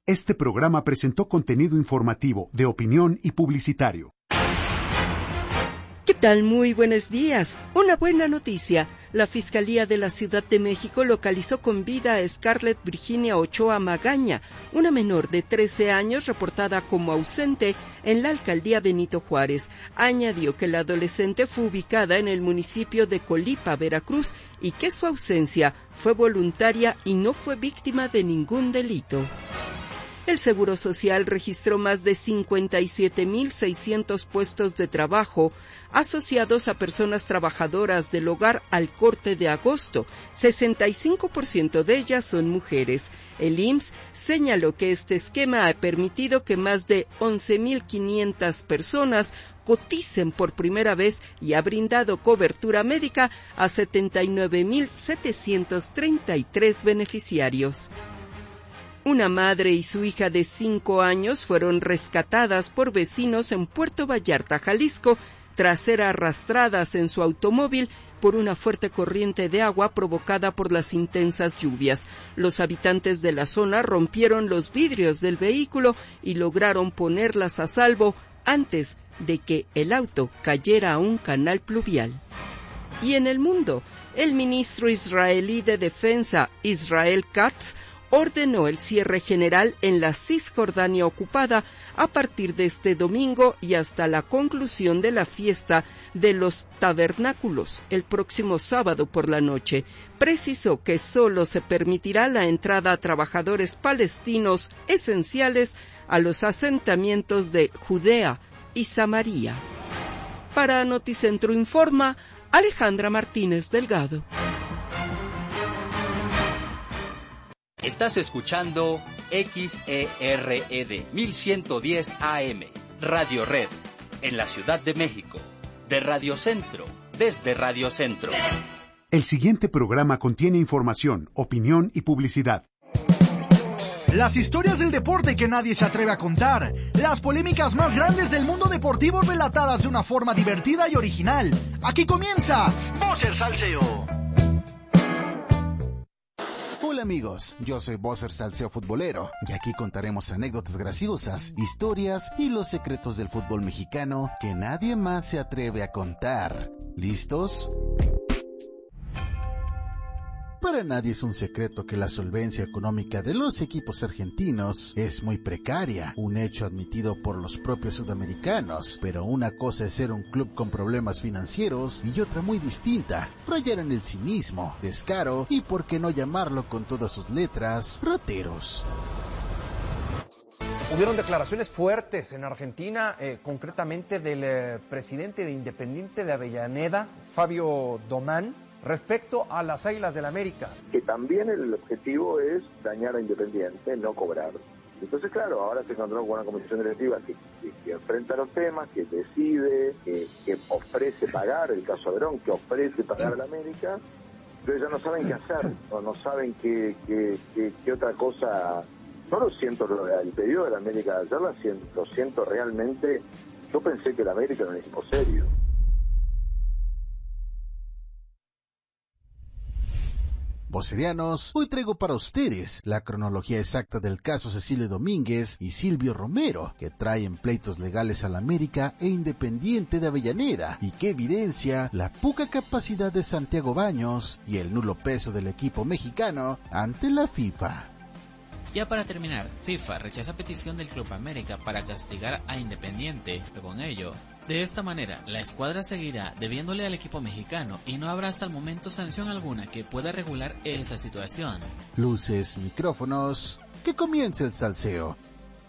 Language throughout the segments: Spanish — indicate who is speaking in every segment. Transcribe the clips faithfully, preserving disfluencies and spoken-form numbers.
Speaker 1: Este programa presentó contenido informativo, de opinión y publicitario.
Speaker 2: ¿Qué tal? Muy buenos días. Una buena noticia. La Fiscalía de la Ciudad de México localizó con vida a Scarlett Virginia Ochoa Magaña, una menor de trece años reportada como ausente en la alcaldía Benito Juárez. Añadió que la adolescente fue ubicada en el municipio de Colipa, Veracruz, y que su ausencia fue voluntaria y no fue víctima de ningún delito. El Seguro Social registró más de cincuenta y siete mil seiscientos puestos de trabajo asociados a personas trabajadoras del hogar al corte de agosto. sesenta y cinco por ciento de ellas son mujeres. El I M S S señaló que este esquema ha permitido que más de once mil quinientas personas coticen por primera vez y ha brindado cobertura médica a setenta y nueve mil setecientos treinta y tres beneficiarios. Una madre y su hija de cinco años fueron rescatadas por vecinos en Puerto Vallarta, Jalisco, tras ser arrastradas en su automóvil por una fuerte corriente de agua provocada por las intensas lluvias. Los habitantes de la zona rompieron los vidrios del vehículo y lograron ponerlas a salvo antes de que el auto cayera a un canal pluvial. Y en el mundo, el ministro israelí de Defensa, Israel Katz, ordenó el cierre general en la Cisjordania ocupada a partir de este domingo y hasta la conclusión de la fiesta de los tabernáculos el próximo sábado por la noche. Precisó que solo se permitirá la entrada a trabajadores palestinos esenciales a los asentamientos de Judea y Samaria. Para Noticentro Informa, Alejandra Martínez Delgado.
Speaker 3: Estás escuchando X E R E D mil ciento diez A M, Radio Red, en la Ciudad de México, de Radio Centro, desde Radio Centro.
Speaker 1: El siguiente programa contiene información, opinión y publicidad.
Speaker 4: Las historias del deporte que nadie se atreve a contar, las polémicas más grandes del mundo deportivo relatadas de una forma divertida y original. Aquí comienza Bosser Salseo.
Speaker 5: Hola amigos, yo soy Bosser Salseo Futbolero y aquí contaremos anécdotas graciosas, historias y los secretos del fútbol mexicano que nadie más se atreve a contar. ¿Listos? Para nadie es un secreto que la solvencia económica de los equipos argentinos es muy precaria, un hecho admitido por los propios sudamericanos, pero una cosa es ser un club con problemas financieros y otra muy distinta, rayar en el cinismo, descaro y por qué no llamarlo con todas sus letras, rateros.
Speaker 6: Hubieron declaraciones fuertes en Argentina, eh, concretamente del eh, presidente de Independiente de Avellaneda, Fabio Domán, respecto a las Águilas del América.
Speaker 7: Que también el objetivo es dañar a Independiente, no cobrar. Entonces, claro, ahora se encontró con una comisión directiva que, que, que enfrenta los temas, que decide, que, que ofrece pagar, el caso Verón, que ofrece pagar a la América, pero ya no saben qué hacer, o no saben qué, qué, qué, qué otra cosa. No lo siento, el pedido de la América de ayer, lo siento, lo siento realmente. Yo pensé que la América era un equipo serio.
Speaker 5: Vocerianos, hoy traigo para ustedes la cronología exacta del caso Cecilio Domínguez y Silvio Romero, que traen pleitos legales a la América e Independiente de Avellaneda, y que evidencia la poca capacidad de Santiago Baños y el nulo peso del equipo mexicano ante la FIFA.
Speaker 8: Ya para terminar, FIFA rechaza petición del Club América para castigar a Independiente, pero con ello, de esta manera, la escuadra seguirá debiéndole al equipo mexicano y no habrá hasta el momento sanción alguna que pueda regular esa situación.
Speaker 5: Luces, micrófonos, que comience el salseo.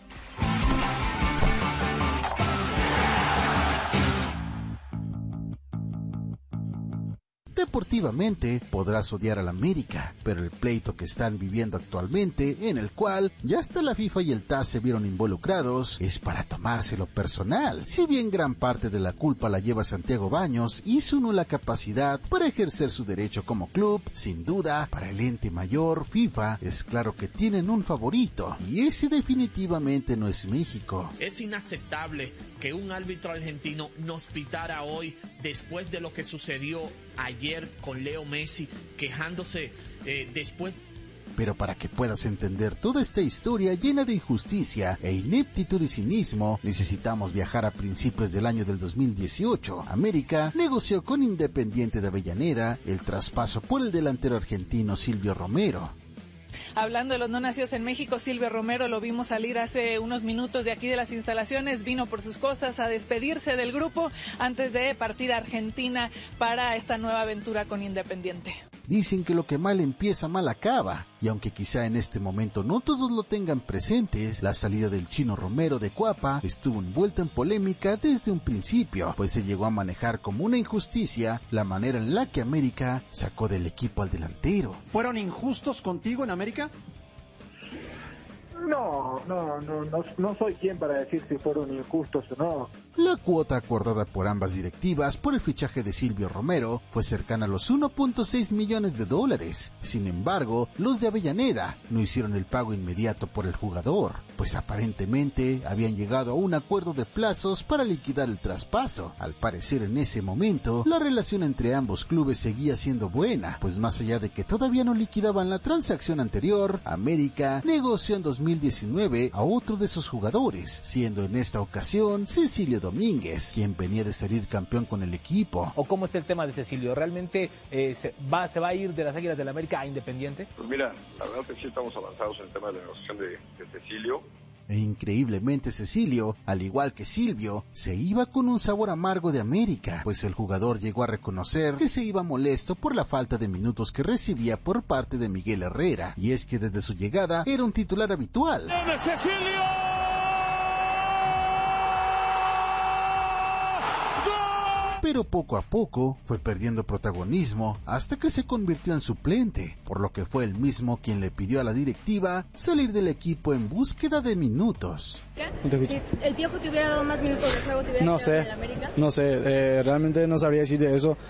Speaker 5: Deportivamente podrás odiar al América, pero el pleito que están viviendo actualmente, en el cual ya hasta la FIFA y el T A S se vieron involucrados, es para tomárselo personal. Si bien gran parte de la culpa la lleva Santiago Baños y su nula capacidad para ejercer su derecho como club, sin duda, para el ente mayor, FIFA, es claro que tienen un favorito, y ese definitivamente no es México.
Speaker 9: Es inaceptable que un árbitro argentino nos pitara hoy después de lo que sucedió ayer con Leo Messi, quejándose eh, después
Speaker 5: Pero para que puedas entender toda esta historia llena de injusticia e ineptitud y cinismo, necesitamos viajar a principios del año del dos mil dieciocho. América negoció con Independiente de Avellaneda el traspaso por el delantero argentino Silvio Romero.
Speaker 10: Hablando de los no nacidos en México, Silvio Romero lo vimos salir hace unos minutos de aquí de las instalaciones, vino por sus cosas a despedirse del grupo antes de partir a Argentina para esta nueva aventura con Independiente.
Speaker 5: Dicen que lo que mal empieza mal acaba, y aunque quizá en este momento no todos lo tengan presentes, la salida del Chino Romero de Cuapa estuvo envuelta en polémica desde un principio, pues se llegó a manejar como una injusticia la manera en la que América sacó del equipo al delantero.
Speaker 11: ¿Fueron injustos contigo en América?
Speaker 12: No, no, no, no, no soy quien para decir si fueron injustos o no.
Speaker 5: La cuota acordada por ambas directivas por el fichaje de Silvio Romero fue cercana a los uno punto seis millones de dólares. Sin embargo, los de Avellaneda no hicieron el pago inmediato por el jugador, pues aparentemente habían llegado a un acuerdo de plazos para liquidar el traspaso. Al parecer en ese momento, la relación entre ambos clubes seguía siendo buena, pues más allá de que todavía no liquidaban la transacción anterior, América negoció en dos mil diecinueve a otro de sus jugadores, siendo en esta ocasión Cecilio Domínguez, quien venía de salir campeón con el equipo.
Speaker 13: ¿O cómo está el tema de Cecilio? ¿Realmente eh, se, va, se va a ir de las Águilas del la América a Independiente?
Speaker 14: Pues mira, la verdad que sí estamos avanzados en el tema de la negociación de, de Cecilio.
Speaker 5: E increíblemente Cecilio, al igual que Silvio, se iba con un sabor amargo de América, pues el jugador llegó a reconocer que se iba molesto por la falta de minutos que recibía por parte de Miguel Herrera, y es que desde su llegada era un titular habitual.
Speaker 15: ¡Viene Cecilio!
Speaker 5: Pero poco a poco fue perdiendo protagonismo hasta que se convirtió en suplente, por lo que fue él mismo quien le pidió a la directiva salir del equipo en búsqueda de minutos.
Speaker 16: Si el Piojo te hubiera dado más minutos de juego, ¿te hubiera
Speaker 17: no
Speaker 16: quedado
Speaker 17: sé,
Speaker 16: en el América?
Speaker 17: No sé, eh, realmente no sabría decir de eso.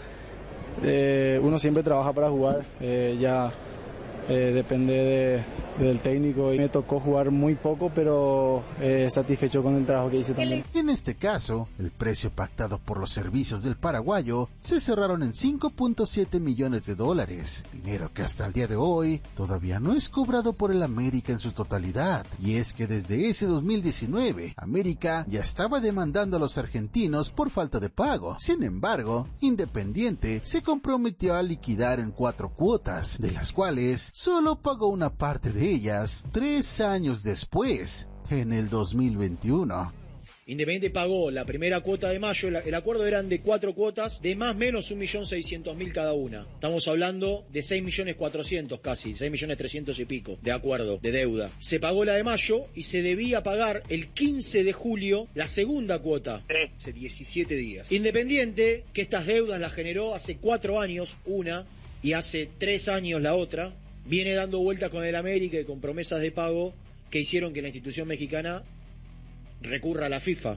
Speaker 17: Eh, uno siempre trabaja para jugar, eh, ya eh, depende de, del técnico, y me tocó jugar muy poco, pero eh, satisfecho con el trabajo que hice también.
Speaker 5: En este caso, el precio pactado por los servicios del paraguayo se cerraron en cinco punto siete millones de dólares, dinero que hasta el día de hoy todavía no es cobrado por el América en su totalidad. Y es que desde ese dos mil diecinueve, América ya estaba demandando a los argentinos por falta de pago. Sin embargo, Independiente se comprometió a liquidar en cuatro cuotas, de las cuales solo pagó una parte de ellas tres años después, en el dos mil veintiuno.
Speaker 18: Independiente pagó la primera cuota de mayo, el acuerdo eran de cuatro cuotas de más o menos un millón seiscientos mil cada una. Estamos hablando de seis millones cuatrocientos casi, seis millones trescientos y pico de acuerdo, de deuda. Se pagó la de mayo y se debía pagar el quince de julio la segunda cuota.
Speaker 19: Hace diecisiete días.
Speaker 18: Independiente, que estas deudas las generó hace cuatro años una y hace tres años la otra, viene dando vueltas con el América y con promesas de pago que hicieron que la institución mexicana recurra a la FIFA.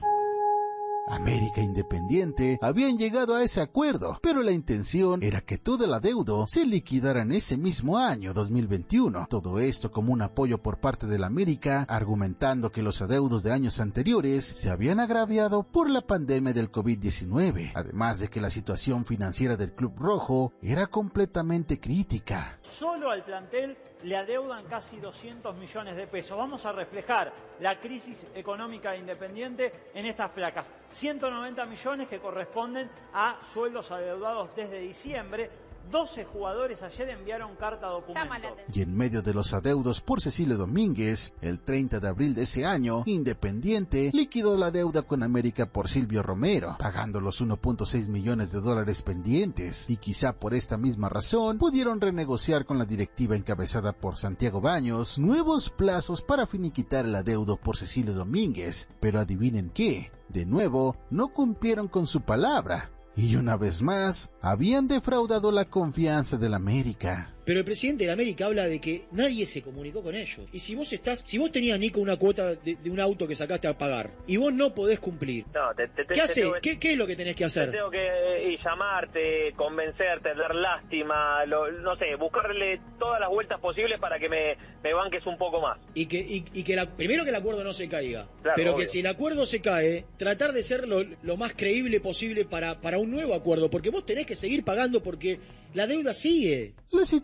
Speaker 5: América e Independiente habían llegado a ese acuerdo, pero la intención era que toda la deuda se liquidara en ese mismo año, dos mil veintiuno. Todo esto como un apoyo por parte de la América, argumentando que los adeudos de años anteriores se habían agraviado por la pandemia del COVID diecinueve, además de que la situación financiera del Club Rojo era completamente crítica.
Speaker 20: Solo al plantel le adeudan casi doscientos millones de pesos. Vamos a reflejar la crisis económica de Independiente en estas placas. ciento noventa millones que corresponden a sueldos adeudados desde diciembre. doce jugadores ayer enviaron carta documento.
Speaker 5: Y en medio de los adeudos por Cecilio Domínguez, el treinta de abril de ese año, Independiente liquidó la deuda con América por Silvio Romero, pagando los uno punto seis millones de dólares pendientes, y quizá por esta misma razón pudieron renegociar con la directiva encabezada por Santiago Baños nuevos plazos para finiquitar el adeudo por Cecilio Domínguez. Pero adivinen qué, de nuevo no cumplieron con su palabra. Y una vez más, habían defraudado la confianza del América.
Speaker 18: Pero el presidente de la América habla de que nadie se comunicó con ellos. Y si vos estás, si vos tenías, Nico, una cuota de, de un auto que sacaste a pagar y vos no podés cumplir,
Speaker 21: no, te, te,
Speaker 18: ¿qué
Speaker 21: te,
Speaker 18: haces?
Speaker 21: Te,
Speaker 18: ¿Qué, ¿Qué es lo que tenés que hacer?
Speaker 21: Te tengo que y llamarte, convencerte, dar lástima, lo, no sé, buscarle todas las vueltas posibles para que me, me banques un poco más.
Speaker 18: Y que, y, y que la, primero que el acuerdo no se caiga,
Speaker 21: claro,
Speaker 18: pero
Speaker 21: obvio.
Speaker 18: Que si el acuerdo se cae, tratar de ser lo, lo más creíble posible para, para un nuevo acuerdo, porque vos tenés que seguir pagando porque la deuda sigue.
Speaker 5: La situación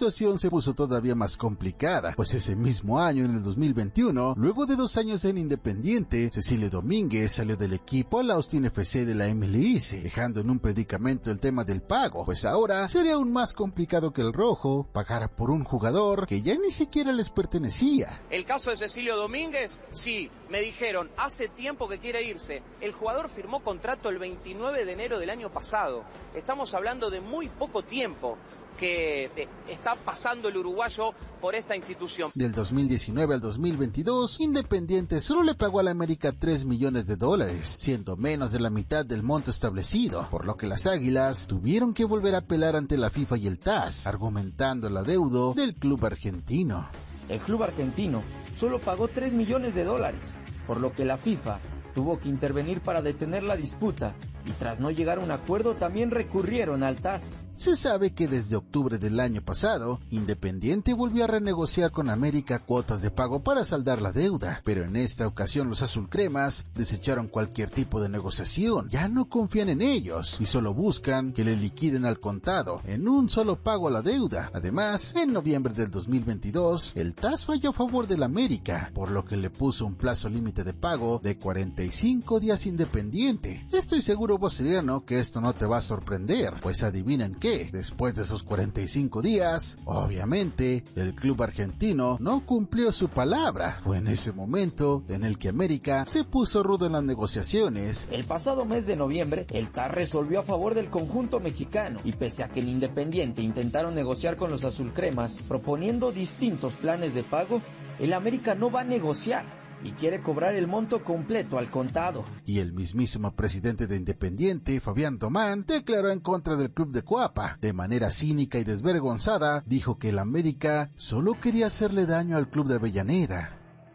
Speaker 5: situación se puso todavía más complicada, pues ese mismo año, en el dos mil veintiuno, luego de dos años en Independiente, Cecilio Domínguez salió del equipo al Austin F C de la M L S, dejando en un predicamento el tema del pago, pues ahora sería aún más complicado que el rojo pagara por un jugador que ya ni siquiera les pertenecía.
Speaker 15: El caso de Cecilio Domínguez, sí, me dijeron hace tiempo que quiere irse. El jugador firmó contrato el veintinueve de enero del año pasado. Estamos hablando de muy poco tiempo que eh, está pasando el uruguayo por esta institución.
Speaker 5: Del dos mil diecinueve al dos mil veintidós, Independiente solo le pagó a la América tres millones de dólares, siendo menos de la mitad del monto establecido, por lo que las Águilas tuvieron que volver a apelar ante la FIFA y el T A S, argumentando el adeudo del club argentino.
Speaker 22: El club argentino solo pagó tres millones de dólares, por lo que la FIFA tuvo que intervenir para detener la disputa, y tras no llegar a un acuerdo también recurrieron al T A S.
Speaker 5: Se sabe que desde octubre del año pasado, Independiente volvió a renegociar con América cuotas de pago para saldar la deuda, pero en esta ocasión los azulcremas desecharon cualquier tipo de negociación, ya no confían en ellos y solo buscan que le liquiden al contado en un solo pago a la deuda. Además, en noviembre del dos mil veintidós, el T A S falló a favor del América, por lo que le puso un plazo límite de pago de cuarenta y cinco días Independiente. Estoy seguro, bostiliano, que esto no te va a sorprender, pues adivinen qué. Después de esos cuarenta y cinco días, obviamente, el club argentino no cumplió su palabra. Fue en ese momento en el que América se puso rudo en las negociaciones.
Speaker 22: El pasado mes de noviembre, el T A S resolvió a favor del conjunto mexicano, y pese a que en Independiente intentaron negociar con los azulcremas, proponiendo distintos planes de pago, el América no va a negociar y quiere cobrar el monto completo al contado.
Speaker 5: Y el mismísimo presidente de Independiente, Fabián Domán, declaró en contra del club de Coapa. De manera cínica y desvergonzada, dijo que el América solo quería hacerle daño al club de Avellaneda.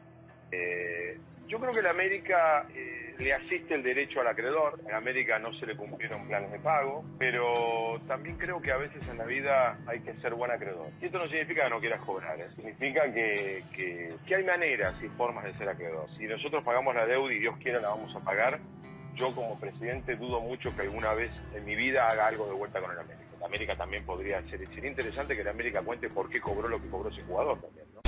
Speaker 14: Eh, yo creo que el América eh, le asiste el derecho al acreedor. En América no se le cumplieron planes de pago, pero también creo que a veces en la vida hay que ser buen acreedor. Y esto no significa que no quieras cobrar, ¿eh? Significa que, que, que hay maneras y formas de ser acreedor. Si nosotros pagamos la deuda y Dios quiera la vamos a pagar, yo como presidente dudo mucho que alguna vez en mi vida haga algo de vuelta con el América. La América también podría ser, sería interesante que la América cuente por qué cobró lo que cobró ese jugador también, ¿no?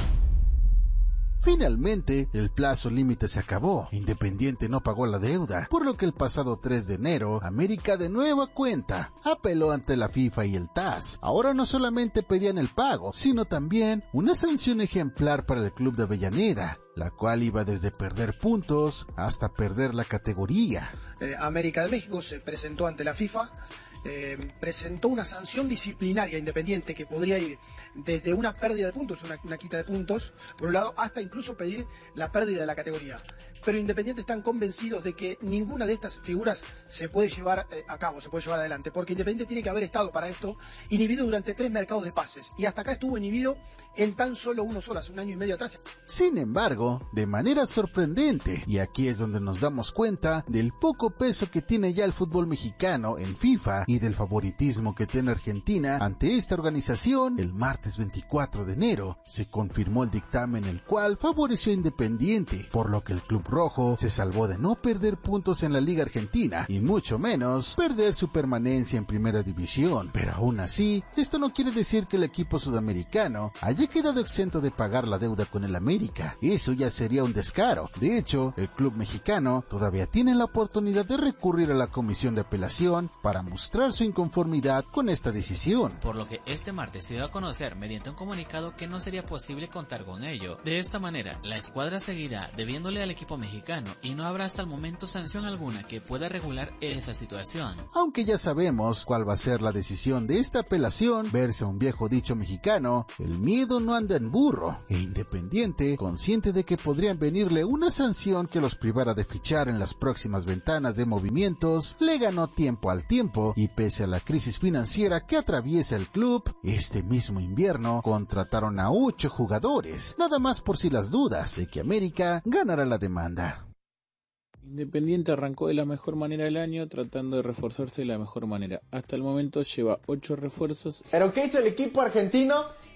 Speaker 5: Finalmente, el plazo límite se acabó. Independiente no pagó la deuda, por lo que el pasado tres de enero, América de nueva cuenta apeló ante la FIFA y el T A S. Ahora no solamente pedían el pago, sino también una sanción ejemplar para el club de Avellaneda, la cual iba desde perder puntos hasta perder la categoría.
Speaker 23: Eh, América de México se presentó ante la FIFA, eh, presentó una sanción disciplinaria Independiente que podría ir desde una pérdida de puntos, una, una quita de puntos, por un lado, hasta incluso pedir la pérdida de la categoría. Pero Independiente están convencidos de que ninguna de estas figuras se puede llevar eh, a cabo, se puede llevar adelante, porque Independiente tiene que haber estado para esto inhibido durante tres mercados de pases, y hasta acá estuvo inhibido en tan solo uno solo, hace un año y medio atrás.
Speaker 5: Sin embargo, de manera sorprendente, y aquí es donde nos damos cuenta del poco peso que tiene ya el fútbol mexicano en FIFA y del favoritismo que tiene Argentina ante esta organización, el martes veinticuatro de enero se confirmó el dictamen el cual favoreció a Independiente, por lo que el club rojo se salvó de no perder puntos en la Liga Argentina y mucho menos perder su permanencia en Primera División. Pero aún así, esto no quiere decir que el equipo sudamericano haya quedado exento de pagar la deuda con el América. Eso ya sería un descaro. De hecho, el club mexicano todavía tiene la oportunidad de recurrir a la comisión de apelación para mostrar su inconformidad con esta decisión.
Speaker 8: Por lo que este martes se dio a conocer mediante un comunicado que no sería posible contar con ello. De esta manera, la escuadra seguirá debiéndole al equipo mexicano y no habrá hasta el momento sanción alguna que pueda regular esa situación.
Speaker 5: Aunque ya sabemos cuál va a ser la decisión de esta apelación, verse un viejo dicho mexicano, el miedo no anda en burro, e Independiente, consciente de que podrían venirle una sanción que los privara de fichar en las próximas ventanas de movimientos, le ganó tiempo al tiempo y pese a la crisis financiera que atraviesa el club, este mismo invierno contrataron a ocho jugadores, nada más por si las dudas de que América ganará la demanda.
Speaker 24: Independiente arrancó de la mejor manera del año, tratando de reforzarse de la mejor manera. Hasta el momento lleva ocho refuerzos.
Speaker 25: ¿Pero qué hizo el equipo argentino?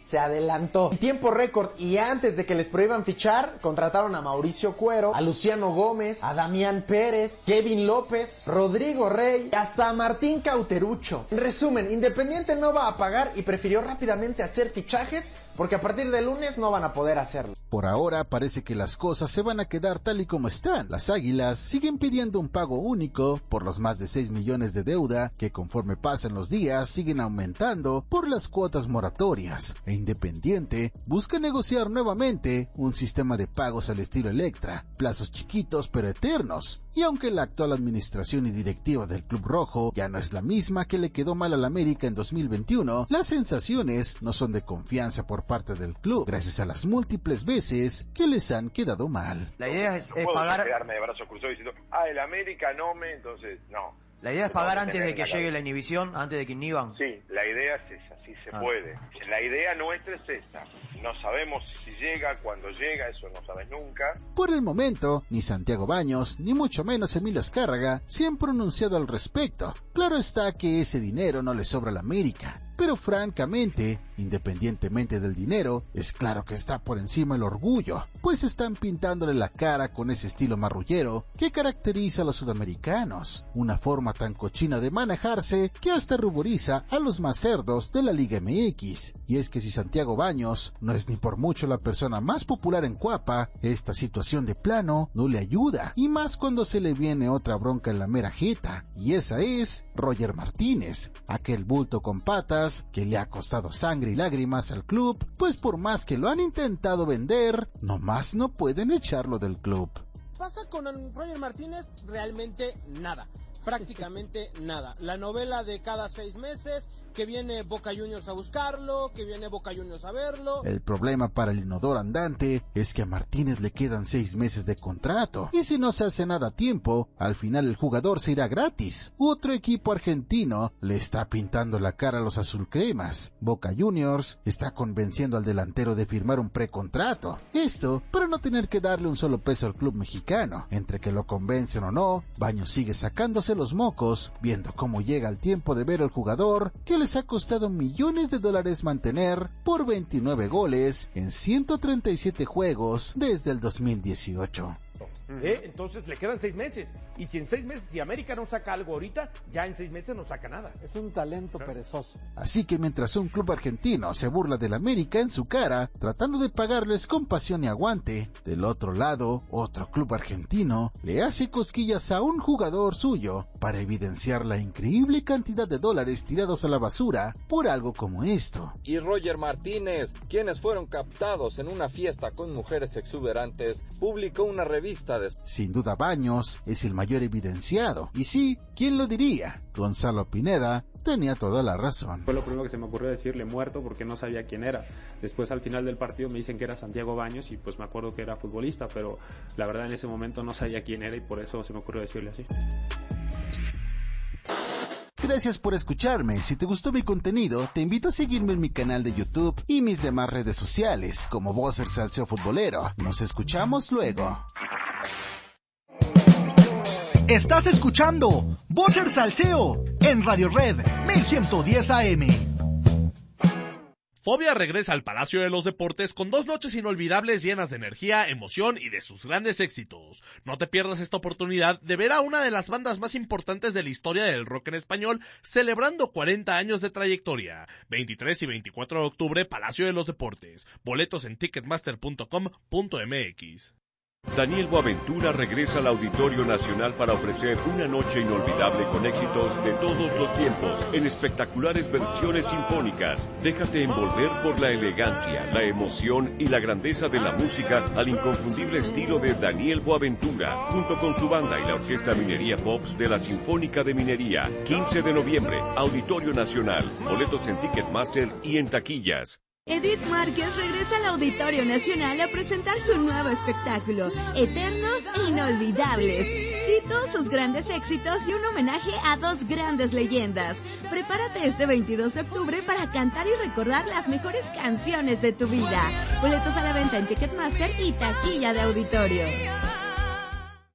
Speaker 1: se adelantó. En tiempo récord y antes de que les prohíban fichar, contrataron a Mauricio Cuero, a Luciano Gómez, a Damián Pérez, Kevin López, Rodrigo Rey y hasta a Martín Cauterucho. En resumen, Independiente no va a pagar y prefirió rápidamente hacer fichajes porque a partir del lunes no van a poder hacerlo.
Speaker 5: Por ahora parece que las cosas se van a quedar tal y como están. Las Águilas siguen pidiendo un pago único por los más de seis millones de deuda que conforme pasan los días siguen aumentando por las cuotas moratorias. E Independiente busca negociar nuevamente un sistema de pagos al estilo Electra, plazos chiquitos pero eternos. Y aunque la actual administración y directiva del Club Rojo ya no es la misma que le quedó mal al América en dos mil veintiuno, las sensaciones no son de confianza por parte del club, gracias a las múltiples veces que les han quedado mal.
Speaker 2: La idea es,
Speaker 14: no
Speaker 2: es
Speaker 14: puedo
Speaker 2: pagar...
Speaker 14: quedarme de brazos cruzados diciendo, ah, el América no me, entonces, no.
Speaker 2: La idea es pagar antes de que llegue la inhibición, antes de que inhiban.
Speaker 14: Sí, la idea es esa, sí se ah. puede. La idea nuestra es esa. No sabemos si llega, cuándo llega, eso no sabes nunca.
Speaker 5: Por el momento, ni Santiago Baños, ni mucho menos Emilio Azcárraga se han pronunciado al respecto. Claro está que ese dinero no le sobra a la América, pero francamente, independientemente del dinero, es claro que está por encima el orgullo, pues están pintándole la cara con ese estilo marrullero que caracteriza a los sudamericanos, una forma tan cochina de manejarse que hasta ruboriza a los más cerdos de la Liga M X. Y es que si Santiago Baños no es ni por mucho la persona más popular en Cuapa, esta situación de plano no le ayuda, y más cuando se le viene otra bronca en la mera jeta, y esa es Roger Martínez, aquel bulto con patas que le ha costado sangre y lágrimas al club, pues por más que lo han intentado vender, nomás no pueden echarlo del club.
Speaker 3: Pasa con Roger Martínez realmente nada. Prácticamente nada. La novela de cada seis meses, que viene Boca Juniors a buscarlo, que viene Boca Juniors a verlo.
Speaker 5: El problema para el inodoro andante es que a Martínez le quedan seis meses de contrato, y si no se hace nada a tiempo, al final el jugador se irá gratis. Otro equipo argentino le está pintando la cara a los azulcremas. Boca Juniors está convenciendo al delantero de firmar un precontrato. Esto para no tener que darle un solo peso al club mexicano. Entre que lo convencen o no, Baños sigue sacándose los mocos, viendo cómo llega el tiempo de ver al jugador que les ha costado millones de dólares mantener por veintinueve goles en ciento treinta y siete juegos desde el dos mil dieciocho.
Speaker 4: ¿Eh? Entonces le quedan seis meses. Y si en seis meses, si América no saca algo ahorita, ya en seis meses no saca nada.
Speaker 11: Es un talento perezoso.
Speaker 5: Así que mientras un club argentino se burla del América en su cara, tratando de pagarles con pasión y aguante, del otro lado, otro club argentino le hace cosquillas a un jugador suyo para evidenciar la increíble cantidad de dólares tirados a la basura por algo como esto.
Speaker 25: Y Roger Martínez, quienes fueron captados en una fiesta con mujeres exuberantes, publicó una revista de...
Speaker 5: Sin duda Baños es el mayor evidenciado. Y sí, ¿quién lo diría? Gonzalo Pineda tenía toda la razón.
Speaker 26: Fue lo primero que se me ocurrió decirle muerto porque no sabía quién era. Después al final del partido me dicen que era Santiago Baños y pues me acuerdo que era futbolista, pero la verdad en ese momento no sabía quién era y por eso se me ocurrió decirle así.
Speaker 5: Gracias por escucharme. Si te gustó mi contenido, te invito a seguirme en mi canal de YouTube y mis demás redes sociales como Bosser Salseo Futbolero. Nos escuchamos luego.
Speaker 27: Estás escuchando Bosser Salseo en Radio Red mil ciento diez A M.
Speaker 28: Fobia regresa al Palacio de los Deportes con dos noches inolvidables llenas de energía, emoción y de sus grandes éxitos. No te pierdas esta oportunidad de ver a una de las bandas más importantes de la historia del rock en español celebrando cuarenta años de trayectoria. veintitrés y veinticuatro de octubre, Palacio de los Deportes. Boletos en ticketmaster punto com punto m x.
Speaker 29: Daniel Boaventura regresa al Auditorio Nacional para ofrecer una noche inolvidable con éxitos de todos los tiempos, en espectaculares versiones sinfónicas. Déjate envolver por la elegancia, la emoción y la grandeza de la música al inconfundible estilo de Daniel Boaventura, junto con su banda y la Orquesta Minería Pops de la Sinfónica de Minería. quince de noviembre, Auditorio Nacional. Boletos en Ticketmaster y en taquillas.
Speaker 30: Edith Márquez regresa al Auditorio Nacional a presentar su nuevo espectáculo, Eternos e Inolvidables. Cito sus grandes éxitos y un homenaje a dos grandes leyendas. Prepárate este veintidós de octubre para cantar y recordar las mejores canciones de tu vida. Boletos a la venta en Ticketmaster y taquilla de Auditorio.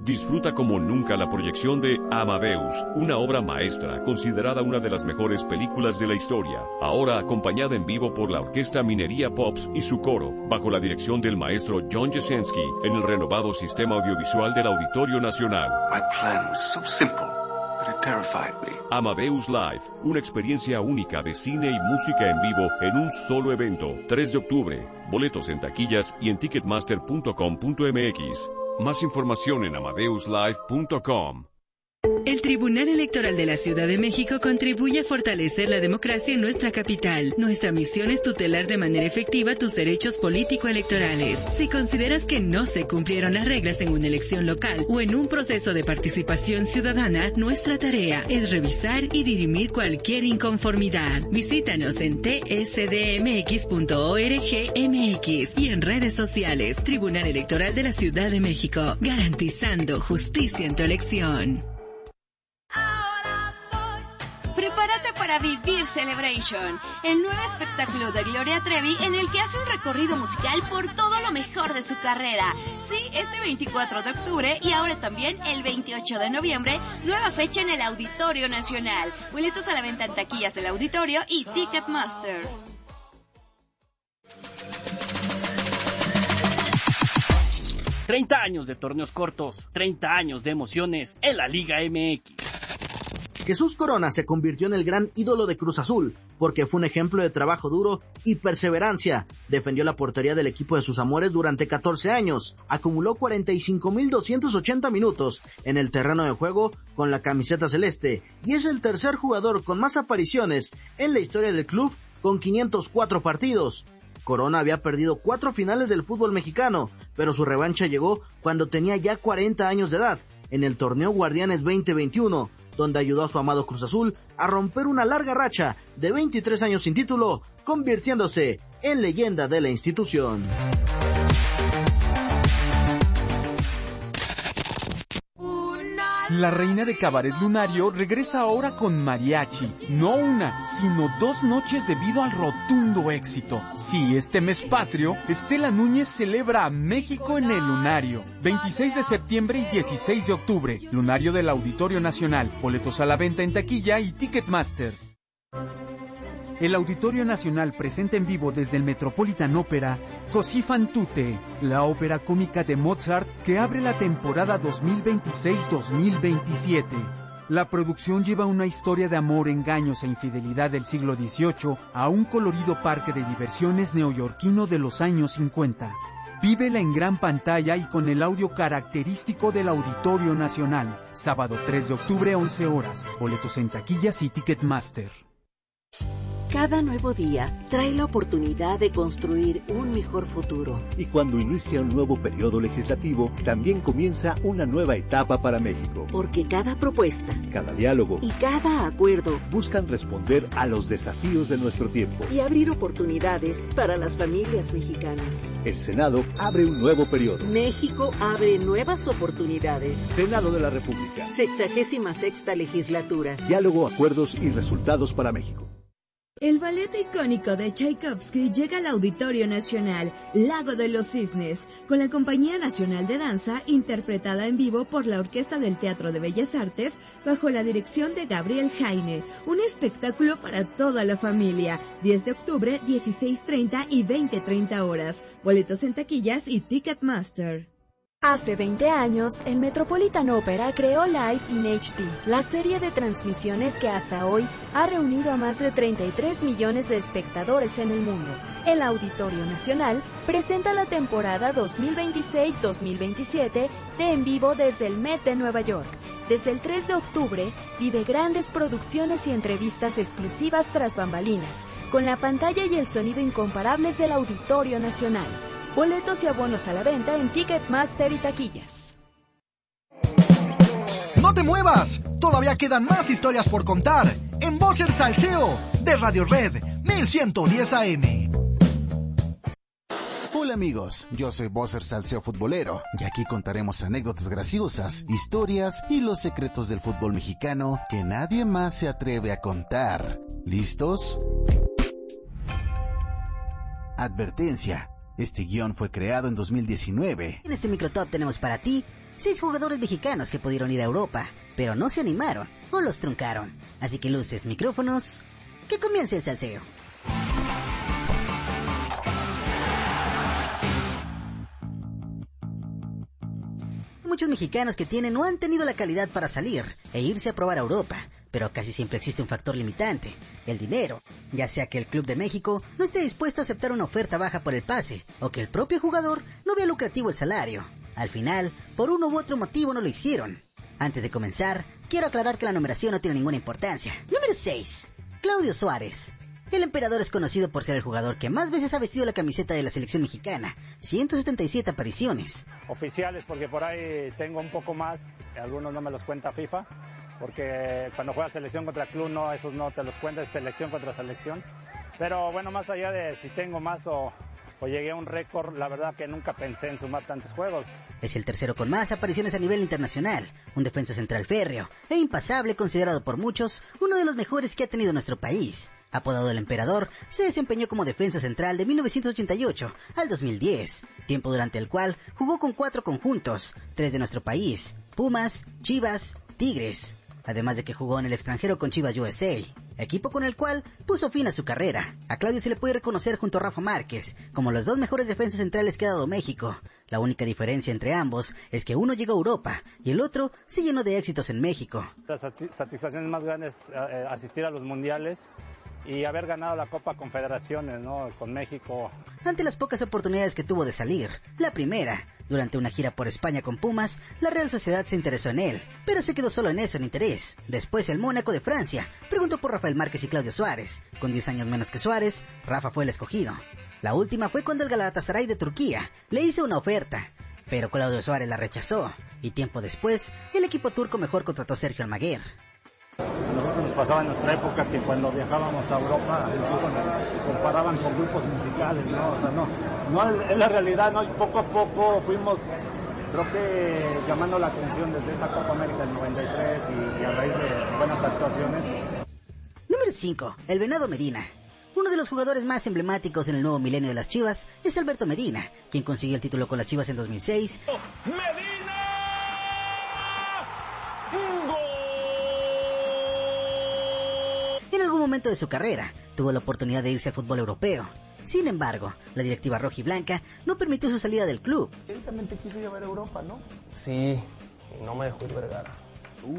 Speaker 29: Disfruta como nunca la proyección de Amadeus, una obra maestra considerada una de las mejores películas de la historia, ahora acompañada en vivo por la Orquesta Minería Pops y su coro, bajo la dirección del maestro John Jasenski, en el renovado sistema audiovisual del Auditorio Nacional.
Speaker 6: My plan was so simple, but it terrified me.
Speaker 29: Amadeus Live, una experiencia única de cine y música en vivo en un solo evento, tres de octubre. Boletos en taquillas y en ticketmaster punto com punto m x. Más información en amadeus live punto com.
Speaker 7: El Tribunal Electoral de la Ciudad de México contribuye a fortalecer la democracia en nuestra capital. Nuestra misión es tutelar de manera efectiva tus derechos político-electorales. Si consideras que no se cumplieron las reglas en una elección local o en un proceso de participación ciudadana, nuestra tarea es revisar y dirimir cualquier inconformidad. Visítanos en t s d m x punto org m x y en redes sociales. Tribunal Electoral de la Ciudad de México, garantizando justicia en tu elección.
Speaker 30: Prepárate para vivir Celebration, el nuevo espectáculo de Gloria Trevi en el que hace un recorrido musical por todo lo mejor de su carrera. Sí, este veinticuatro de octubre y ahora también el veintiocho de noviembre, nueva fecha en el Auditorio Nacional. Boletos a la venta en taquillas del Auditorio y Ticketmaster.
Speaker 9: treinta años de torneos cortos, treinta años de emociones en la Liga M X.
Speaker 10: Jesús Corona se convirtió en el gran ídolo de Cruz Azul, porque fue un ejemplo de trabajo duro y perseverancia. Defendió la portería del equipo de sus amores durante catorce años, acumuló cuarenta y cinco mil doscientos ochenta minutos en el terreno de juego con la camiseta celeste, y es el tercer jugador con más apariciones en la historia del club, con quinientos cuatro partidos. Corona había perdido cuatro finales del fútbol mexicano, pero su revancha llegó cuando tenía ya cuarenta años de edad, en el torneo Guardianes veinte veintiuno, donde ayudó a su amado Cruz Azul a romper una larga racha de veintitrés años sin título, convirtiéndose en leyenda de la institución.
Speaker 12: La reina de Cabaret Lunario regresa ahora con mariachi, no una, sino dos noches debido al rotundo éxito. Sí, este mes patrio, Estela Núñez celebra a México en el Lunario. veintiséis de septiembre y dieciséis de octubre, Lunario del Auditorio Nacional. Boletos a la venta en taquilla y Ticketmaster. El Auditorio Nacional presenta en vivo desde el Metropolitan Opera Così fan tutte, la ópera cómica de Mozart que abre la temporada dos mil veintiséis dos mil veintisiete. La producción lleva una historia de amor, engaños e infidelidad del siglo dieciocho a un colorido parque de diversiones neoyorquino de los años cincuenta. Vívela en gran pantalla y con el audio característico del Auditorio Nacional. Sábado tres de octubre, once horas. Boletos en taquillas y Ticketmaster.
Speaker 13: Cada nuevo día trae la oportunidad de construir un mejor futuro.
Speaker 16: Y cuando inicia un nuevo periodo legislativo, también comienza una nueva etapa para México.
Speaker 13: Porque cada propuesta,
Speaker 16: cada diálogo
Speaker 13: y cada acuerdo
Speaker 16: buscan responder a los desafíos de nuestro tiempo
Speaker 13: y abrir oportunidades para las familias mexicanas.
Speaker 16: El Senado abre un nuevo periodo.
Speaker 13: México abre nuevas oportunidades.
Speaker 16: Senado de la República.
Speaker 13: Sexagésima sexta legislatura.
Speaker 16: Diálogo, acuerdos y resultados para México.
Speaker 30: El ballet icónico de Tchaikovsky llega al Auditorio Nacional, Lago de los Cisnes, con la Compañía Nacional de Danza, interpretada en vivo por la Orquesta del Teatro de Bellas Artes, bajo la dirección de Gabriel Jaine. Un espectáculo para toda la familia. diez de octubre, dieciséis treinta y veinte treinta horas. Boletos en taquillas y Ticketmaster.
Speaker 17: Hace veinte años, el Metropolitan Opera creó Live in H D, la serie de transmisiones que hasta hoy ha reunido a más de treinta y tres millones de espectadores en el mundo. El Auditorio Nacional presenta la temporada dos mil veintiséis dos mil veintisiete de En Vivo desde el Met de Nueva York. Desde el tres de octubre, vive grandes producciones y entrevistas exclusivas tras bambalinas, con la pantalla y el sonido incomparables del Auditorio Nacional. Boletos y abonos a la venta en Ticketmaster y taquillas.
Speaker 27: ¡No te muevas! Todavía quedan más historias por contar en Voz el Salseo de Radio Red mil ciento diez A M.
Speaker 5: Hola amigos, yo soy Bosser Salseo Futbolero y aquí contaremos anécdotas graciosas, historias y los secretos del fútbol mexicano que nadie más se atreve a contar. ¿Listos? Advertencia. Este guión fue creado en dos mil diecinueve.
Speaker 1: En este microtop tenemos para ti seis jugadores mexicanos que pudieron ir a Europa, pero no se animaron o los truncaron. Así que luces, micrófonos, que comience el salseo. Muchos mexicanos que tienen o han tenido la calidad para salir e irse a probar a Europa, pero casi siempre existe un factor limitante, el dinero, ya sea que el Club de México no esté dispuesto a aceptar una oferta baja por el pase, o que el propio jugador no vea lucrativo el salario. Al final, por uno u otro motivo no lo hicieron. Antes de comenzar, quiero aclarar que la numeración no tiene ninguna importancia. Número seis. Claudio Suárez. El emperador es conocido por ser el jugador que más veces ha vestido la camiseta de la selección mexicana, ciento setenta y siete apariciones.
Speaker 8: Oficiales, porque por ahí tengo un poco más, algunos no me los cuenta FIFA, porque cuando juegas selección contra club, no, esos no te los cuenta, es selección contra selección. Pero bueno, más allá de si tengo más o, o llegué a un récord, la verdad que nunca pensé en sumar tantos juegos.
Speaker 1: Es el tercero con más apariciones a nivel internacional, un defensa central férreo e impasable, considerado por muchos uno de los mejores que ha tenido nuestro país. Apodado el Emperador, se desempeñó como defensa central de mil novecientos ochenta y ocho al dos mil diez, tiempo durante el cual jugó con cuatro conjuntos, tres de nuestro país, Pumas, Chivas, Tigres, además de que jugó en el extranjero con Chivas U S A, equipo con el cual puso fin a su carrera. A Claudio se le puede reconocer junto a Rafa Márquez como los dos mejores defensas centrales que ha dado México. La única diferencia entre ambos es que uno llegó a Europa y el otro se llenó de éxitos en México.
Speaker 8: La satisfacción más grande es eh, asistir a los mundiales y haber ganado la Copa Confederaciones, ¿no?, con México.
Speaker 1: Ante las pocas oportunidades que tuvo de salir, la primera, durante una gira por España con Pumas, la Real Sociedad se interesó en él, pero se quedó solo en eso, en interés. Después el Mónaco de Francia preguntó por Rafael Márquez y Claudio Suárez. Con diez años menos que Suárez, Rafa fue el escogido. La última fue cuando el Galatasaray de Turquía le hizo una oferta, pero Claudio Suárez la rechazó, y tiempo después, el equipo turco mejor contrató a Sergio Almaguer.
Speaker 8: A nosotros nos pasaba en nuestra época que cuando viajábamos a Europa incluso nos comparaban con grupos musicales, ¿no? O sea, no, no es la realidad, ¿no? Y poco a poco fuimos, creo que llamando la atención desde esa Copa América del noventa y tres y, y a raíz de buenas actuaciones.
Speaker 1: Número cinco. El Venado Medina. Uno de los jugadores más emblemáticos en el nuevo milenio de las Chivas es Alberto Medina, quien consiguió el título con las Chivas en dos mil seis.
Speaker 15: ¡Medina! ¡Gol!
Speaker 1: En algún momento de su carrera, tuvo la oportunidad de irse al fútbol europeo. Sin embargo, la directiva rojiblanca no permitió su salida del club.
Speaker 8: Él también te quiso llevar a Europa, ¿no?
Speaker 15: Sí, no me dejó ir Vergara.
Speaker 1: Uh,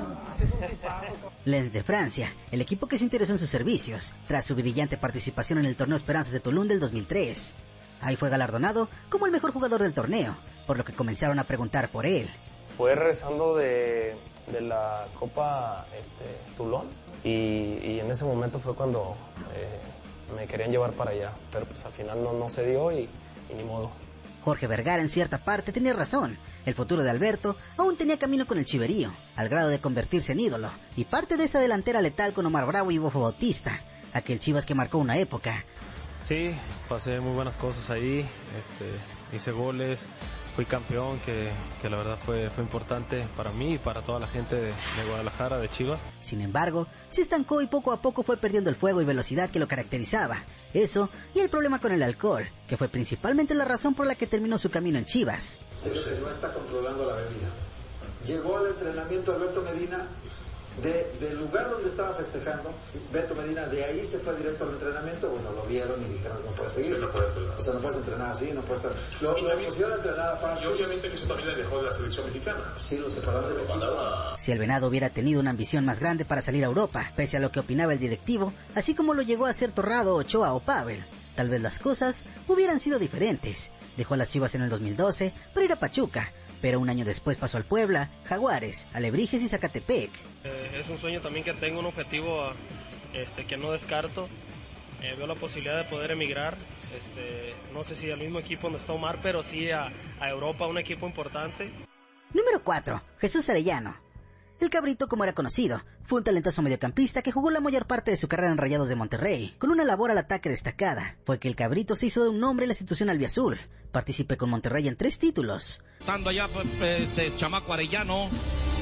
Speaker 1: Lens de Francia, el equipo que se interesó en sus servicios, tras su brillante participación en el torneo Esperanzas de Toulon del dos mil tres. Ahí fue galardonado como el mejor jugador del torneo, por lo que comenzaron a preguntar por él.
Speaker 15: Fue regresando de, de la Copa este, Toulon y, y en ese momento fue cuando eh, me querían llevar para allá, pero pues al final no, no se dio y, y ni modo.
Speaker 1: Jorge Vergara en cierta parte tenía razón. El futuro de Alberto aún tenía camino con el chiverío, al grado de convertirse en ídolo, y parte de esa delantera letal con Omar Bravo y Bofo Bautista, aquel Chivas que marcó una época.
Speaker 18: Sí, pasé muy buenas cosas ahí, este, hice goles, fui campeón, que, que la verdad fue, fue importante para mí y para toda la gente de, de Guadalajara, de Chivas.
Speaker 1: Sin embargo, se estancó y poco a poco fue perdiendo el fuego y velocidad que lo caracterizaba. Eso y el problema con el alcohol, que fue principalmente la razón por la que terminó su camino en Chivas.
Speaker 19: Creo que no está controlando la bebida. Llegó al entrenamiento Alberto Medina de, del lugar donde estaba festejando. Beto Medina de ahí se fue directo al entrenamiento. Bueno, lo vieron y dijeron no puedes seguir, no puede entrenar. O sea, no puedes entrenar así, no puedes estar. Lo, lo pusieron a entrenar aparte.
Speaker 20: Y obviamente que eso también le dejó de la selección mexicana.
Speaker 19: Sí, lo separaron del equipo.
Speaker 1: Si el Venado hubiera tenido una ambición más grande para salir a Europa, pese a lo que opinaba el directivo, así como lo llegó a hacer Torrado, Ochoa o Pavel, tal vez las cosas hubieran sido diferentes. Dejó a las Chivas en el dos mil doce para ir a Pachuca, pero un año después pasó al Puebla, Jaguares, Alebrijes y Zacatepec.
Speaker 18: Eh, es un sueño también que tengo, un objetivo este, que no descarto. Eh, veo la posibilidad de poder emigrar, este, no sé si al mismo equipo donde está Omar, pero sí a, a Europa, un equipo importante.
Speaker 1: Número cuatro. Jesús Arellano. El Cabrito, como era conocido, fue un talentoso mediocampista que jugó la mayor parte de su carrera en Rayados de Monterrey, con una labor al ataque destacada. Fue que el Cabrito se hizo de un nombre en la institución albiazul. Participé con Monterrey en tres títulos.
Speaker 21: Estando allá, pues, este, chamaco Arellano,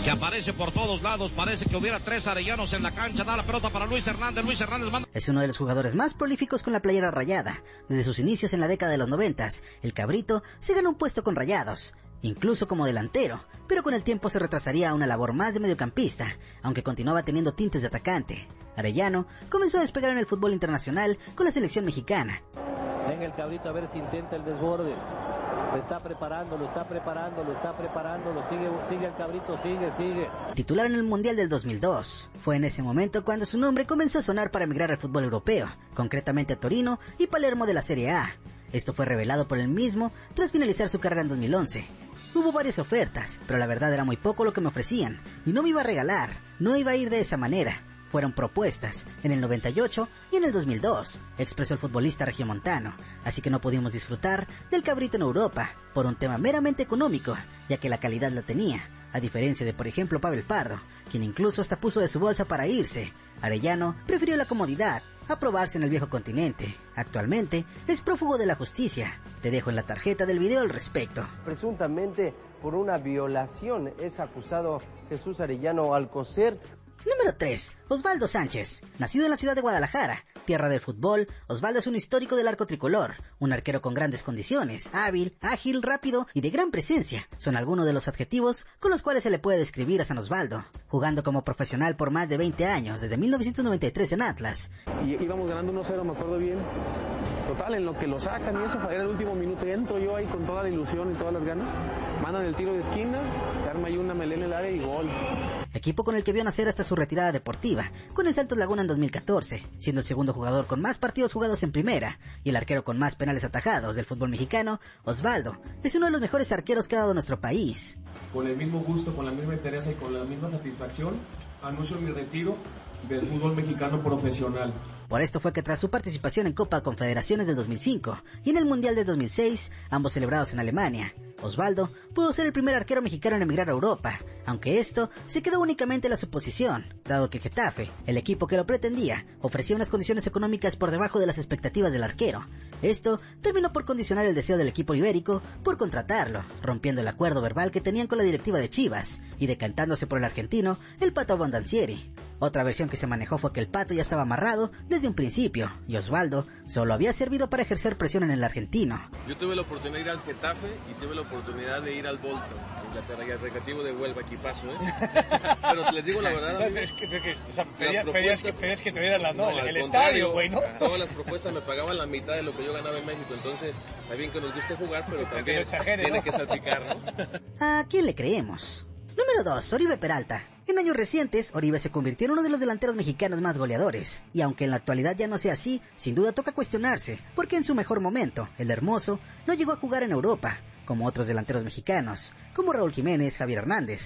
Speaker 2: que aparece por todos lados, parece que hubiera tres arellanos en la cancha, da la pelota para Luis Hernández, Luis Hernández manda...
Speaker 1: Es uno de los jugadores más prolíficos con la playera rayada. Desde sus inicios en la década de los noventas, el Cabrito se ganó un puesto con Rayados, incluso como delantero, pero con el tiempo se retrasaría a una labor más de mediocampista, aunque continuaba teniendo tintes de atacante. Arellano comenzó a despegar en el fútbol internacional con la selección mexicana.
Speaker 3: Venga el Cabrito a ver si intenta el desborde. Lo está preparando, lo está preparando, lo está preparando, lo sigue, sigue el Cabrito, sigue, sigue.
Speaker 1: Titular en el Mundial del dos mil dos. Fue en ese momento cuando su nombre comenzó a sonar para emigrar al fútbol europeo, concretamente a Torino y Palermo de la Serie A. Esto fue revelado por él mismo tras finalizar su carrera en dos mil once. Hubo varias ofertas, pero la verdad era muy poco lo que me ofrecían, y no me iba a regalar, no iba a ir de esa manera. Fueron propuestas en el noventa y ocho y en el dos mil dos, expresó el futbolista regiomontano, así que no pudimos disfrutar del Cabrito en Europa por un tema meramente económico, ya que la calidad la tenía, a diferencia de por ejemplo Pavel Pardo, quien incluso hasta puso de su bolsa para irse. Arellano prefirió la comodidad a probarse en el viejo continente. Actualmente es prófugo de la justicia. Te dejo en la tarjeta del video al respecto.
Speaker 3: Presuntamente por una violación es acusado Jesús Arellano Alcocer.
Speaker 1: Número tres. Osvaldo Sánchez. Nacido en la ciudad de Guadalajara, tierra del fútbol, Osvaldo es un histórico del arco tricolor, un arquero con grandes condiciones, hábil, ágil, rápido y de gran presencia. Son algunos de los adjetivos con los cuales se le puede describir a San Osvaldo, jugando como profesional por más de veinte años, desde mil novecientos noventa y tres en Atlas.
Speaker 26: Y íbamos ganando uno cero, me acuerdo bien. Total, en lo que lo sacan y eso, era el último minuto, y entro yo ahí con toda la ilusión y todas las ganas. Mandan el tiro de esquina, se arma ahí una melena en el área y gol.
Speaker 1: Equipo con el que vio nacer hasta su retirada deportiva, con el Santos Laguna en dos mil catorce, siendo el segundo jugador con más partidos jugados en primera y el arquero con más penales atajados del fútbol mexicano. Osvaldo es uno de los mejores arqueros que ha dado nuestro país.
Speaker 26: Con el mismo gusto, con la misma interés y con la misma satisfacción, anuncio mi retiro del fútbol mexicano profesional.
Speaker 1: Por esto fue que tras su participación en Copa Confederaciones del dos mil cinco y en el Mundial de dos mil seis, ambos celebrados en Alemania, Osvaldo pudo ser el primer arquero mexicano en emigrar a Europa, aunque esto se quedó únicamente en la suposición, dado que Getafe, el equipo que lo pretendía, ofrecía unas condiciones económicas por debajo de las expectativas del arquero. Esto terminó por condicionar el deseo del equipo ibérico por contratarlo, rompiendo el acuerdo verbal que tenían con la directiva de Chivas y decantándose por el argentino, el Pato Abondancieri. Otra versión que se manejó fue que el Pato ya estaba amarrado desde un principio y Osvaldo solo había servido para ejercer presión en el argentino.
Speaker 4: Yo tuve la oportunidad de ir al Getafe y tuve la oportunidad de ir al Bolton, Inglaterra, y al recreativo de Huelva, equipazo, ¿eh? Pero les digo la verdad,
Speaker 11: es que, que, o sea, pedías, pedías, que, pedías que te dieran la no, no el estadio, güey, ¿no?
Speaker 4: Todas las propuestas me pagaban la mitad de lo que yo ganaba en México, entonces está bien que nos guste jugar, pero también exagere, tiene ¿no? que salpicar, ¿no?
Speaker 1: ¿A quién le creemos? Número dos. Oribe Peralta. En años recientes, Oribe se convirtió en uno de los delanteros mexicanos más goleadores, y aunque en la actualidad ya no sea así, sin duda toca cuestionarse, porque en su mejor momento, el Hermoso no llegó a jugar en Europa, como otros delanteros mexicanos, como Raúl Jiménez, Javier Hernández.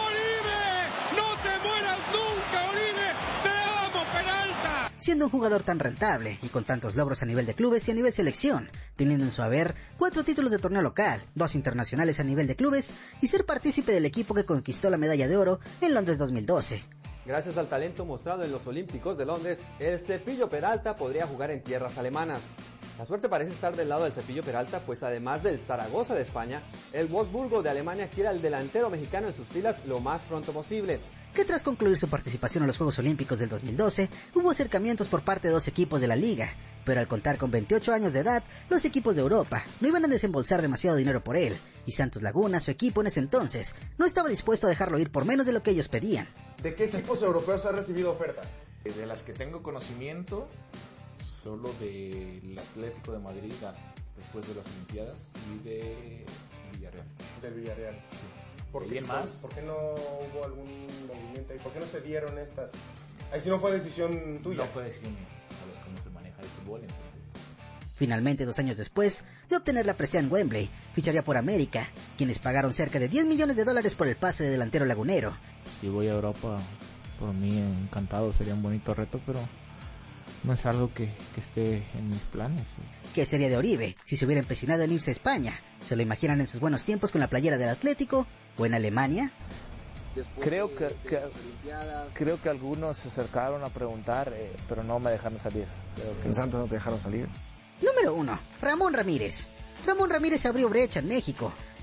Speaker 1: Siendo un jugador tan rentable y con tantos logros a nivel de clubes y a nivel selección, teniendo en su haber cuatro títulos de torneo local, dos internacionales a nivel de clubes y ser partícipe del equipo que conquistó la medalla de oro en Londres dos mil doce.
Speaker 14: Gracias al talento mostrado en los Olímpicos de Londres, el Cepillo Peralta podría jugar en tierras alemanas. La suerte parece estar del lado del Cepillo Peralta, pues además del Zaragoza de España, el Wolfsburgo de Alemania quiere al delantero mexicano en sus filas lo más pronto posible.
Speaker 1: Que tras concluir su participación en los Juegos Olímpicos del dos mil doce, hubo acercamientos por parte de dos equipos de la liga, pero al contar con veintiocho años de edad, los equipos de Europa no iban a desembolsar demasiado dinero por él, y Santos Laguna, su equipo en ese entonces, no estaba dispuesto a dejarlo ir por menos de lo que ellos pedían.
Speaker 21: ¿De qué equipos europeos ha recibido ofertas?
Speaker 22: De las que tengo conocimiento, solo del Atlético de Madrid después de las Olimpiadas y de Villarreal.
Speaker 21: Del Villarreal,
Speaker 22: sí.
Speaker 21: ¿Por qué, más? ¿Por qué no hubo algún movimiento ahí? ¿Por qué no se dieron estas? Ahí sí no fue decisión tuya.
Speaker 22: No fue decisión mía, sabes cómo se maneja el fútbol, entonces.
Speaker 1: Finalmente, dos años después de obtener la presea en Wembley, ficharía por América, quienes pagaron cerca de diez millones de dólares por el pase de delantero lagunero.
Speaker 26: Si voy a Europa, por mí encantado, sería un bonito reto, pero no es algo que, que esté en mis planes.
Speaker 1: ¿Qué sería de Oribe si se hubiera empecinado en irse a España? ¿Se lo imaginan en sus buenos tiempos con la playera del Atlético o en Alemania?
Speaker 26: Creo que, que creo que algunos se acercaron a preguntar, eh, pero no me dejaron salir. Creo que en Santos no te dejaron salir.
Speaker 1: Número uno. Ramón Ramírez. Ramón Ramírez abrió brecha en México,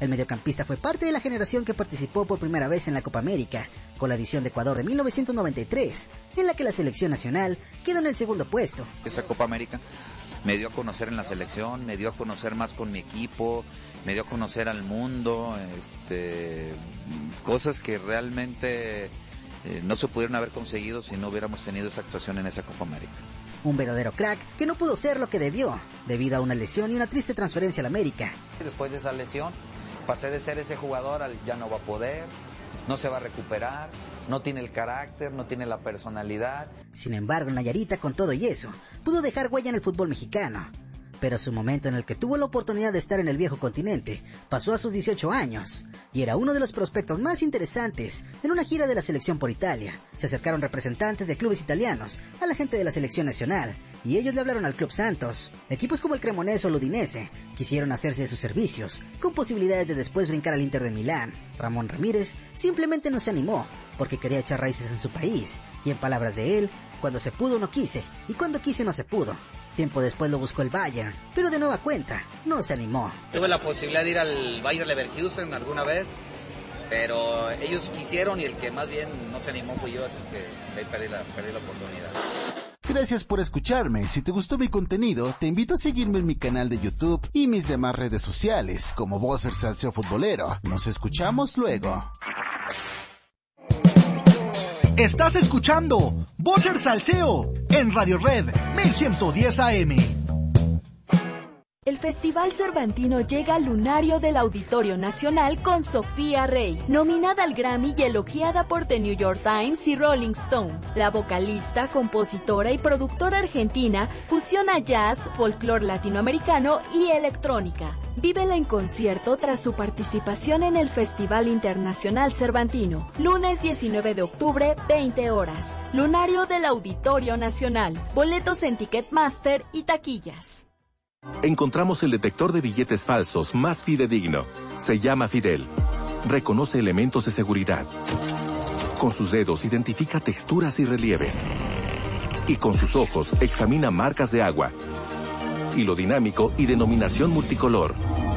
Speaker 1: El mediocampista fue parte de la generación que participó por primera vez en la Copa América, con la edición de Ecuador de mil novecientos noventa y tres, en la que la selección nacional quedó en el segundo puesto.
Speaker 6: Esa Copa América me dio a conocer en la selección, me dio a conocer más con mi equipo, me dio a conocer al mundo, este, cosas que realmente eh, no se pudieron haber conseguido si no hubiéramos tenido esa actuación en esa Copa América.
Speaker 1: Un verdadero crack que no pudo ser lo que debió, debido a una lesión y una triste transferencia al América.
Speaker 6: Después de esa lesión, pasé de ser ese jugador al ya no va a poder, no se va a recuperar, no tiene el carácter, no tiene la personalidad.
Speaker 1: Sin embargo, Nayarita, con todo y eso, pudo dejar huella en el fútbol mexicano. Pero su momento en el que tuvo la oportunidad de estar en el viejo continente pasó a sus dieciocho años, y era uno de los prospectos más interesantes en una gira de la selección por Italia. Se acercaron representantes de clubes italianos a la gente de la selección nacional, y ellos le hablaron al Club Santos. Equipos como el Cremonese o el Udinese quisieron hacerse de sus servicios, con posibilidades de después brincar al Inter de Milán. Ramón Ramírez simplemente no se animó, porque quería echar raíces en su país, y en palabras de él, cuando se pudo no quise, y cuando quise no se pudo. Tiempo después lo buscó el Bayern, pero de nueva cuenta, no se animó.
Speaker 7: Tuve la posibilidad de ir al Bayer Leverkusen alguna vez, pero ellos quisieron y el que más bien no se animó fui yo, así que ahí perdí la, perdí la oportunidad.
Speaker 5: Gracias por escucharme. Si te gustó mi contenido, te invito a seguirme en mi canal de YouTube y mis demás redes sociales, como Bowser Salseo Futbolero. Nos escuchamos luego.
Speaker 27: Estás escuchando Bowser Salseo en Radio Red mil ciento diez A M.
Speaker 17: El Festival Cervantino llega al lunario del Auditorio Nacional con Sofía Rey, nominada al Grammy y elogiada por The New York Times y Rolling Stone. La vocalista, compositora y productora argentina fusiona jazz, folclore latinoamericano y electrónica. Vívela en concierto tras su participación en el Festival Internacional Cervantino. Lunes diecinueve de octubre, veinte horas. Lunario del Auditorio Nacional. Boletos en Ticketmaster y taquillas.
Speaker 9: Encontramos el detector de billetes falsos más fidedigno. Se llama Fidel. Reconoce elementos de seguridad. Con sus dedos identifica texturas y relieves. Y con sus ojos examina marcas de agua, hilo dinámico y denominación multicolor.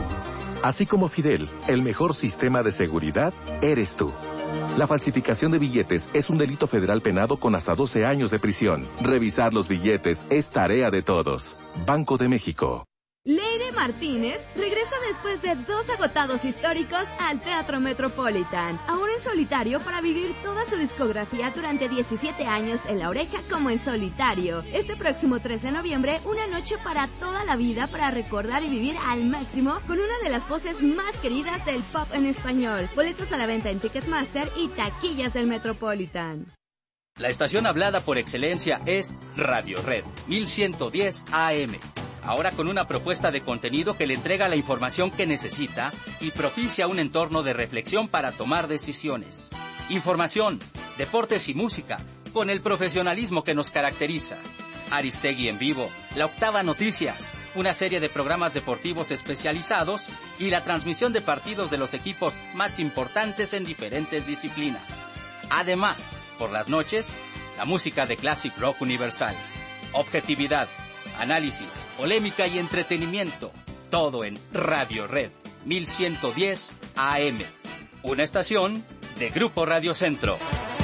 Speaker 9: Así como Fidel, el mejor sistema de seguridad eres tú. La falsificación de billetes es un delito federal penado con hasta doce años de prisión. Revisar los billetes es tarea de todos. Banco de México.
Speaker 30: Leire Martínez regresa después de dos agotados históricos al Teatro Metropolitan, ahora en solitario para vivir toda su discografía durante diecisiete años en La Oreja como en solitario. Este próximo trece de noviembre, una noche para toda la vida para recordar y vivir al máximo con una de las voces más queridas del pop en español. Boletos a la venta en Ticketmaster y taquillas del Metropolitan.
Speaker 10: La estación hablada por excelencia es Radio Red mil ciento diez A M. Ahora con una propuesta de contenido que le entrega la información que necesita y propicia un entorno de reflexión para tomar decisiones. Información, deportes y música, con el profesionalismo que nos caracteriza. Aristegui en vivo, La Octava Noticias, una serie de programas deportivos especializados y la transmisión de partidos de los equipos más importantes en diferentes disciplinas. Además, por las noches, la música de Classic Rock Universal. Objetividad, análisis, polémica y entretenimiento. Todo en Radio Red mil ciento diez A M. Una estación de Grupo Radio Centro.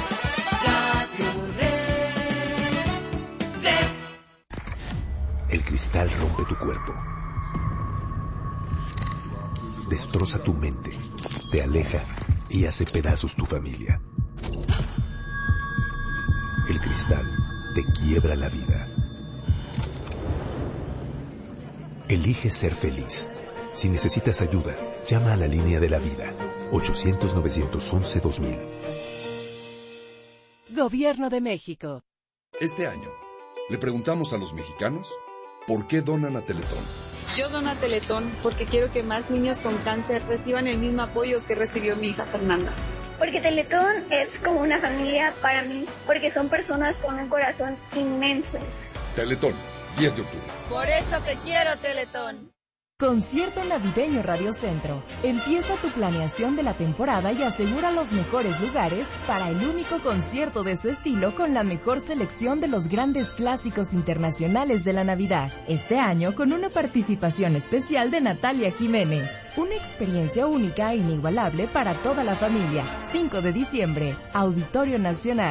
Speaker 12: El cristal rompe tu cuerpo. Destroza tu mente. Te aleja y hace pedazos tu familia. El cristal te quiebra la vida. Elige ser feliz. Si necesitas ayuda, llama a la línea de la vida. ochocientos, novecientos once, dos mil.
Speaker 23: Gobierno de México.
Speaker 24: Este año, le preguntamos a los mexicanos por qué donan a Teletón.
Speaker 25: Yo dono a Teletón porque quiero que más niños con cáncer reciban el mismo apoyo que recibió mi hija Fernanda.
Speaker 28: Porque Teletón es como una familia para mí, porque son personas con un corazón inmenso.
Speaker 24: Teletón, diez de octubre.
Speaker 25: Por eso te quiero, Teletón.
Speaker 2: Concierto Navideño Radio Centro. Empieza tu planeación de la temporada y asegura los mejores lugares para el único concierto de su estilo con la mejor selección de los grandes clásicos internacionales de la Navidad. Este año con una participación especial de Natalia Jiménez. Una experiencia única e inigualable para toda la familia. cinco de diciembre, Auditorio Nacional.